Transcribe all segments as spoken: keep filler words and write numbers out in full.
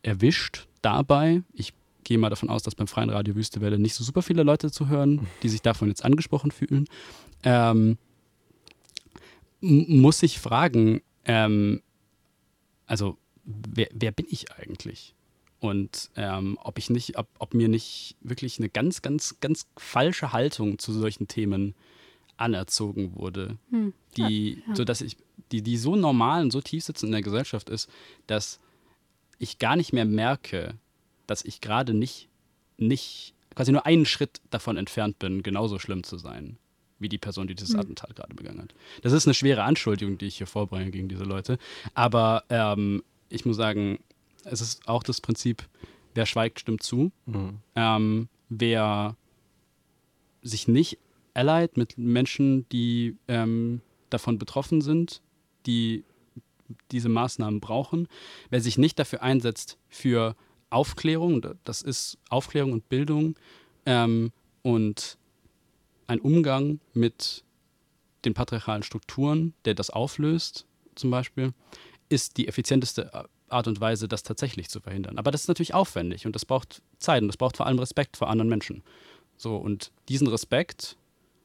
erwischt dabei. Ich gehe mal davon aus, dass beim Freien Radio Wüste Welle nicht so super viele Leute zuhören, die sich davon jetzt angesprochen fühlen. Ähm, m- muss ich fragen, ähm, also wer, wer bin ich eigentlich? Und ähm, ob ich nicht, ob, ob mir nicht wirklich eine ganz, ganz, ganz falsche Haltung zu solchen Themen anerzogen wurde, Hm. die, Ja. so dass ich, die, die so normal und so tief sitzend in der Gesellschaft ist, dass ich gar nicht mehr merke, dass ich gerade nicht, nicht, quasi nur einen Schritt davon entfernt bin, genauso schlimm zu sein, wie die Person, die dieses Hm. Attentat gerade begangen hat. Das ist eine schwere Anschuldigung, die ich hier vorbringe gegen diese Leute. Aber ähm, ich muss sagen, es ist auch das Prinzip, wer schweigt, stimmt zu. Mhm. Ähm, wer sich nicht allied mit Menschen, die ähm, davon betroffen sind, die diese Maßnahmen brauchen, wer sich nicht dafür einsetzt für Aufklärung, das ist Aufklärung und Bildung ähm, und ein Umgang mit den patriarchalen Strukturen, der das auflöst, zum Beispiel, ist die effizienteste Art und Weise, das tatsächlich zu verhindern. Aber das ist natürlich aufwendig und das braucht Zeit und das braucht vor allem Respekt vor anderen Menschen. So, und diesen Respekt,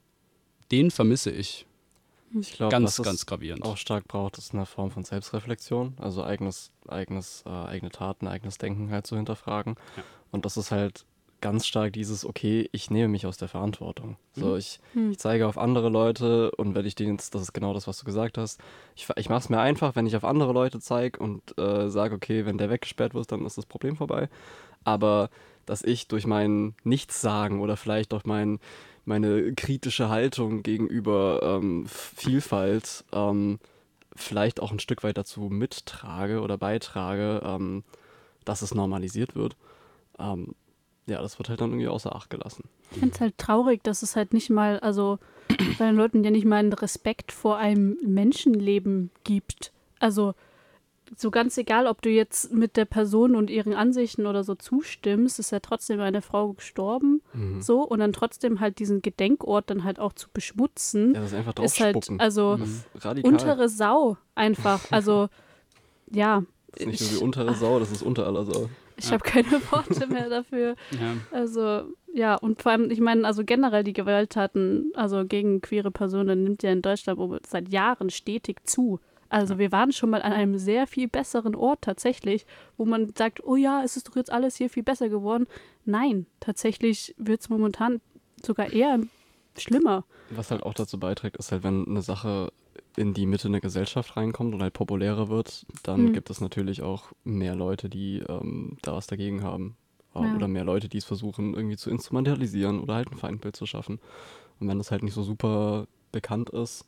den vermisse ich Ich glaube, ganz, was ganz es gravierend. auch stark braucht, ist eine Form von Selbstreflexion, also eigenes, eigenes, äh, eigene Taten, eigenes Denken halt zu hinterfragen. Ja. Und das ist halt ganz stark dieses, okay, ich nehme mich aus der Verantwortung. So, ich, Hm. ich zeige auf andere Leute und wenn ich denen jetzt, das ist genau das, was du gesagt hast, ich, fa- ich mache es mir einfach, wenn ich auf andere Leute zeige und äh, sage, okay, wenn der weggesperrt wird, dann ist das Problem vorbei. Aber dass ich durch mein Nichtssagen oder vielleicht durch mein, meine kritische Haltung gegenüber ähm, Vielfalt ähm, vielleicht auch ein Stück weit dazu mittrage oder beitrage, ähm, dass es normalisiert wird. Ähm, ja, das wird halt dann irgendwie außer Acht gelassen. Ich finde es halt traurig, dass es halt nicht mal, also bei den Leuten ja nicht mal einen Respekt vor einem Menschenleben gibt. Also so ganz egal, ob du jetzt mit der Person und ihren Ansichten oder so zustimmst, ist ja trotzdem eine Frau gestorben, Mhm. so, und dann trotzdem halt diesen Gedenkort dann halt auch zu beschmutzen, Ja, das ist einfach ist halt, draufspucken. also Das ist radikal. untere Sau einfach. Also, ja, Das ist nicht nur ich, die untere Sau, das ist unter aller Sau. ich Ja. habe keine Worte mehr dafür. Ja. Also, ja, und vor allem, ich meine, also generell die Gewalttaten, also gegen queere Personen, nimmt ja in Deutschland seit Jahren stetig zu. Also wir waren schon mal an einem sehr viel besseren Ort tatsächlich, wo man sagt, oh ja, es ist doch jetzt alles hier viel besser geworden. Nein, tatsächlich wird es momentan sogar eher schlimmer. Was halt auch dazu beiträgt, ist halt, wenn eine Sache in die Mitte der Gesellschaft reinkommt und halt populärer wird, dann Hm. gibt es natürlich auch mehr Leute, die ähm, da was dagegen haben. Äh, Ja. Oder mehr Leute, die es versuchen, irgendwie zu instrumentalisieren oder halt ein Feindbild zu schaffen. Und wenn das halt nicht so super bekannt ist,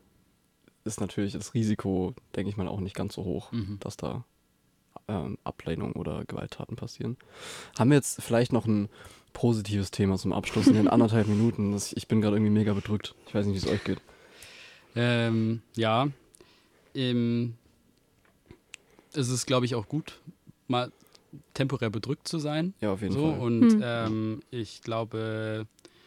ist natürlich das Risiko, denke ich mal, auch nicht ganz so hoch, Mhm. dass da ähm, Ablehnung oder Gewalttaten passieren. Haben wir jetzt vielleicht noch ein positives Thema zum Abschluss in den anderthalb Minuten? Das, ich bin gerade irgendwie mega bedrückt. Ich weiß nicht, wie es euch geht. Ähm, ja, ähm, es ist, glaube ich, auch gut, mal temporär bedrückt zu sein. Ja, auf jeden So, Fall. und Hm. ähm, ich glaube,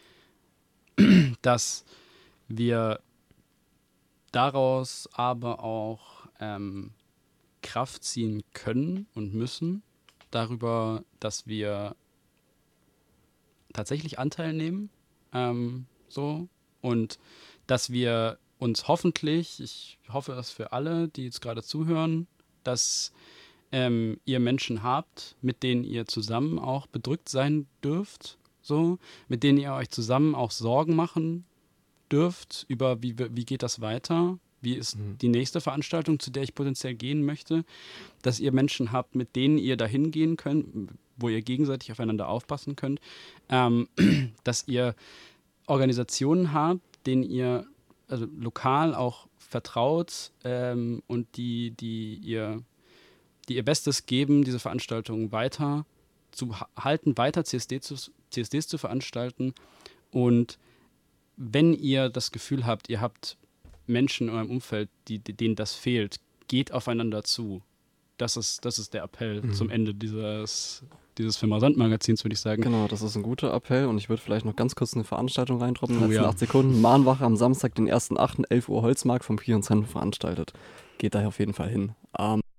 dass wir daraus aber auch ähm, Kraft ziehen können und müssen darüber, dass wir tatsächlich Anteil nehmen, ähm, so, und dass wir uns hoffentlich, ich hoffe das für alle, die jetzt gerade zuhören, dass ähm, ihr Menschen habt, mit denen ihr zusammen auch bedrückt sein dürft, so, mit denen ihr euch zusammen auch Sorgen machen dürft über, wie, wie geht das weiter, wie ist Mhm. die nächste Veranstaltung, zu der ich potenziell gehen möchte, dass ihr Menschen habt, mit denen ihr dahin gehen könnt, wo ihr gegenseitig aufeinander aufpassen könnt, ähm, dass ihr Organisationen habt, denen ihr also lokal auch vertraut ähm, und die, die ihr die ihr Bestes geben, diese Veranstaltungen weiter zu ha- halten, weiter C S D zu, C S Ds zu veranstalten. Und wenn ihr das Gefühl habt, ihr habt Menschen in eurem Umfeld, die, die, denen das fehlt, geht aufeinander zu. Das ist, das ist der Appell Mhm. zum Ende dieses, dieses Firma-Sand-Magazins, würde ich sagen. Genau, das ist ein guter Appell und ich würde vielleicht noch ganz kurz eine Veranstaltung reindroppen. In den Oh letzten ja. acht Sekunden. Mahnwache am Samstag, den ersten achten elf Uhr Holzmarkt vom Queeren Zentrum veranstaltet. Geht daher auf jeden Fall hin. Ähm,